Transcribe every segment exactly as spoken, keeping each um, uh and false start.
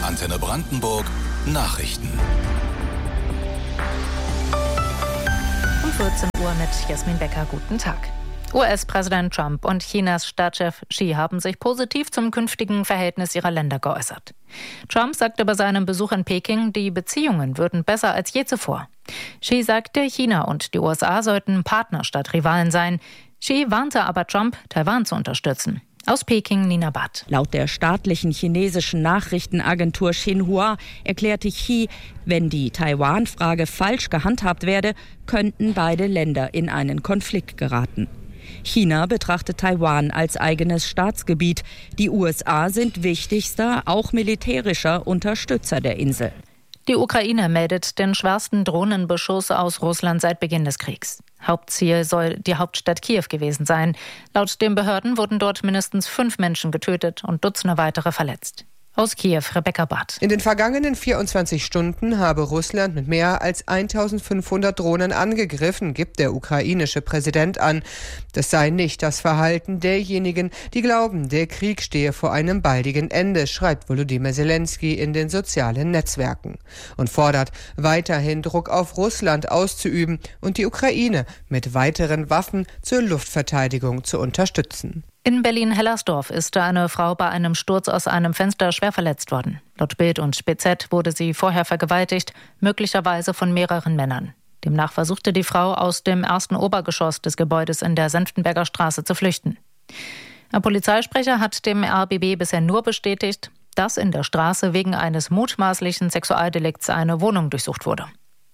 Antenne Brandenburg Nachrichten. Um vierzehn Uhr mit Jasmin Becker. Guten Tag. U S-Präsident Trump und Chinas Staatschef Xi haben sich positiv zum künftigen Verhältnis ihrer Länder geäußert. Trump sagte bei seinem Besuch in Peking, die Beziehungen würden besser als je zuvor. Xi sagte, China und die U S A sollten Partner statt Rivalen sein. Xi warnte aber Trump, Taiwan zu unterstützen. Aus Peking, Nina Barth. Laut der staatlichen chinesischen Nachrichtenagentur Xinhua erklärte Xi, wenn die Taiwan-Frage falsch gehandhabt werde, könnten beide Länder in einen Konflikt geraten. China betrachtet Taiwan als eigenes Staatsgebiet. Die U S A sind wichtigster, auch militärischer Unterstützer der Insel. Die Ukraine meldet den schwersten Drohnenbeschuss aus Russland seit Beginn des Kriegs. Hauptziel soll die Hauptstadt Kiew gewesen sein. Laut den Behörden wurden dort mindestens fünf Menschen getötet und Dutzende weitere verletzt. Aus Kiew, Rebecca Barth. In den vergangenen vierundzwanzig Stunden habe Russland mit mehr als eintausendfünfhundert Drohnen angegriffen, gibt der ukrainische Präsident an. Das sei nicht das Verhalten derjenigen, die glauben, der Krieg stehe vor einem baldigen Ende, schreibt Volodymyr Zelensky in den sozialen Netzwerken und fordert, weiterhin Druck auf Russland auszuüben und die Ukraine mit weiteren Waffen zur Luftverteidigung zu unterstützen. In Berlin-Hellersdorf ist eine Frau bei einem Sturz aus einem Fenster schwer verletzt worden. Laut Bild und B Z wurde sie vorher vergewaltigt, möglicherweise von mehreren Männern. Demnach versuchte die Frau aus dem ersten Obergeschoss des Gebäudes in der Senftenberger Straße zu flüchten. Ein Polizeisprecher hat dem R B B bisher nur bestätigt, dass in der Straße wegen eines mutmaßlichen Sexualdelikts eine Wohnung durchsucht wurde.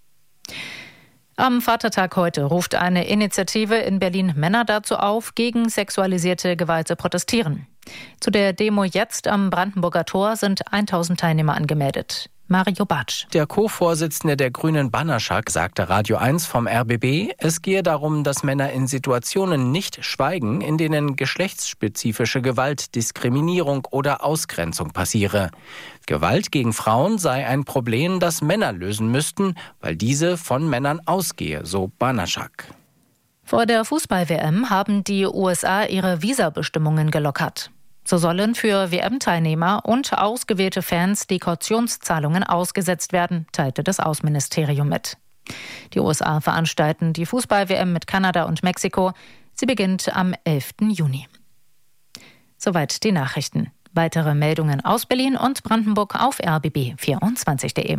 Am Vatertag heute ruft eine Initiative in Berlin Männer dazu auf, gegen sexualisierte Gewalt zu protestieren. Zu der Demo jetzt am Brandenburger Tor sind tausend Teilnehmer angemeldet. Mario Bartsch. Der Co-Vorsitzende der Grünen Banaschak sagte Radio eins vom R B B, es gehe darum, dass Männer in Situationen nicht schweigen, in denen geschlechtsspezifische Gewalt, Diskriminierung oder Ausgrenzung passiere. Gewalt gegen Frauen sei ein Problem, das Männer lösen müssten, weil diese von Männern ausgehe, so Banaschak. Vor der Fußball-W M haben die U S A ihre Visabestimmungen gelockert. So sollen für W M-Teilnehmer und ausgewählte Fans die Kautionszahlungen ausgesetzt werden, teilte das Außenministerium mit. Die U S A veranstalten die Fußball-W M mit Kanada und Mexiko. Sie beginnt am elften Juni. Soweit die Nachrichten. Weitere Meldungen aus Berlin und Brandenburg auf r b b vierundzwanzig punkt de.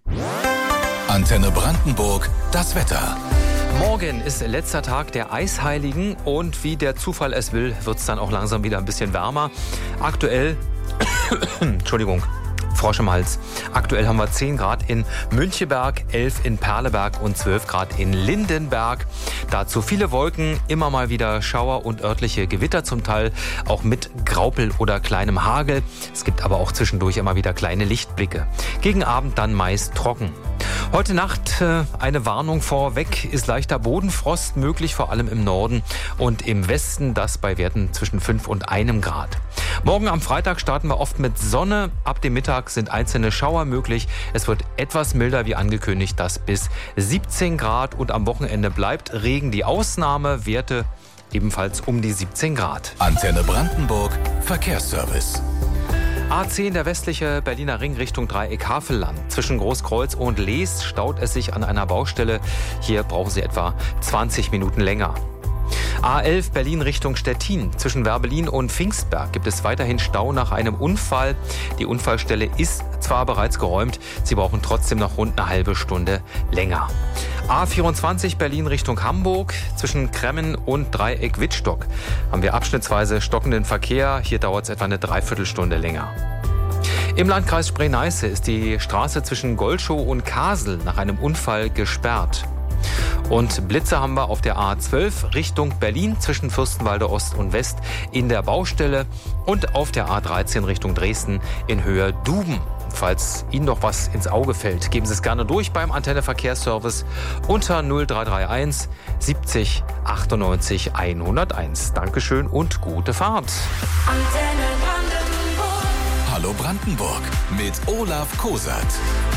Antenne Brandenburg, das Wetter. Morgen ist letzter Tag der Eisheiligen und wie der Zufall es will, wird es dann auch langsam wieder ein bisschen wärmer. Aktuell, Entschuldigung, Frosch im Hals. Aktuell haben wir zehn Grad in Müncheberg, elf in Perleberg und zwölf Grad in Lindenberg. Dazu viele Wolken, immer mal wieder Schauer und örtliche Gewitter zum Teil, auch mit Graupel oder kleinem Hagel. Es gibt aber auch zwischendurch immer wieder kleine Lichtblicke. Gegen Abend dann meist trocken. Heute Nacht äh, eine Warnung vorweg, ist leichter Bodenfrost möglich, vor allem im Norden und im Westen, das bei Werten zwischen fünf und einem Grad. Morgen am Freitag starten wir oft mit Sonne, ab dem Mittag sind einzelne Schauer möglich. Es wird etwas milder wie angekündigt, das bis siebzehn Grad und am Wochenende bleibt Regen die Ausnahme, Werte ebenfalls um die siebzehn Grad. Antenne Brandenburg, Verkehrsservice. A zehn, der westliche Berliner Ring Richtung Dreieck Havelland. Zwischen Großkreuz und Lees staut es sich an einer Baustelle. Hier brauchen Sie etwa zwanzig Minuten länger. A elf Berlin Richtung Stettin. Zwischen Werbelin und Pfingstberg gibt es weiterhin Stau nach einem Unfall. Die Unfallstelle ist zwar bereits geräumt, Sie brauchen trotzdem noch rund eine halbe Stunde länger. A vierundzwanzig Berlin Richtung Hamburg. Zwischen Kremmen und Dreieck Wittstock haben wir abschnittsweise stockenden Verkehr. Hier dauert es etwa eine Dreiviertelstunde länger. Im Landkreis Spree-Neiße ist die Straße zwischen Golschow und Kasel nach einem Unfall gesperrt. Und Blitze haben wir auf der A zwölf Richtung Berlin zwischen Fürstenwalde Ost und West in der Baustelle und auf der A dreizehn Richtung Dresden in Höhe Duben. Falls Ihnen noch was ins Auge fällt, geben Sie es gerne durch beim Antenne Verkehrsservice unter null drei drei eins siebzig achtundneunzig hunderteins. Dankeschön und gute Fahrt. Hallo Brandenburg mit Olaf Kosert.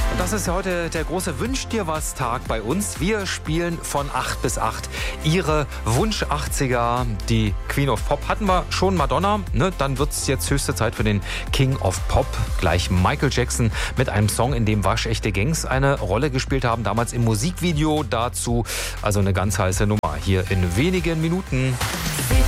Das ist ja heute der große Wünsch-dir-was-Tag bei uns. Wir spielen von acht bis acht Ihre Wunsch-achtziger. Die Queen of Pop hatten wir schon, Madonna. Ne? Dann wird es jetzt höchste Zeit für den King of Pop. Gleich Michael Jackson mit einem Song, in dem waschechte Gangs eine Rolle gespielt haben. Damals im Musikvideo dazu. Also eine ganz heiße Nummer hier in wenigen Minuten.